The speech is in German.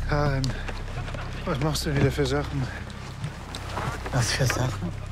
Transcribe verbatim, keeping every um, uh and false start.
Karin, was machst du wieder für Sachen? Was für Sachen?